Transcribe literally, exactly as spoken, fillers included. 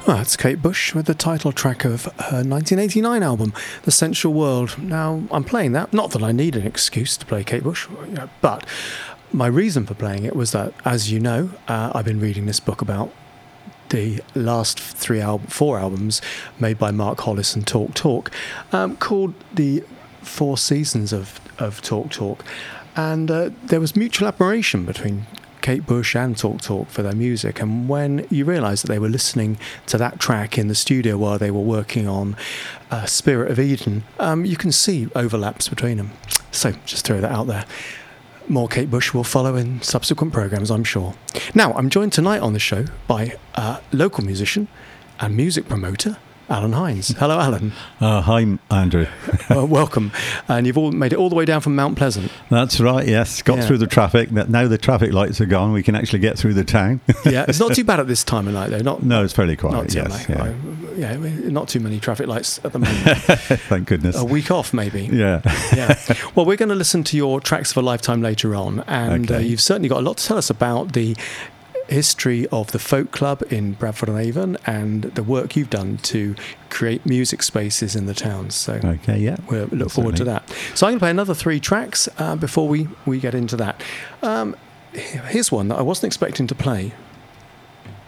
Well, that's Kate Bush with the title track of her nineteen eighty-nine album, The Sensual World. Now, I'm playing that, not that I need an excuse to play Kate Bush, you know, but my reason for playing it was that, as you know, uh, I've been reading this book about the last three al- four albums made by Mark Hollis and Talk Talk, um, called The Four Seasons of, of Talk Talk. And uh, there was mutual admiration between Kate Bush and Talk Talk for their music, and when you realise that they were listening to that track in the studio while they were working on uh, Spirit of Eden, um, you can see overlaps between them. So just throw that out there. More Kate Bush will follow in subsequent programmes, I'm sure. Now, I'm joined tonight on the show by a local musician and music promoter, Alan Hines. Hello, Alan. Uh, hi, Andrew. uh, welcome. And you've all made it all the way down from Mount Pleasant. That's right, yes. Got yeah. through the traffic. Now the traffic lights are gone. We can actually get through the town. Yeah, it's not too bad at this time of night, though. Not, no, it's fairly quiet, not yes. Too, Yeah. like, yeah, not too many traffic lights at the moment. Thank goodness. A week off, maybe. Yeah. yeah. Well, we're going to listen to your Tracks of a Lifetime later on, and okay. uh, you've certainly got a lot to tell us about the history of the Folk Club in Bradford on Avon and the work you've done to create music spaces in the town. So okay, yeah, we'll look forward to that. So I'm going to play another three tracks uh, before we, we get into that. Um, here's one that I wasn't expecting to play,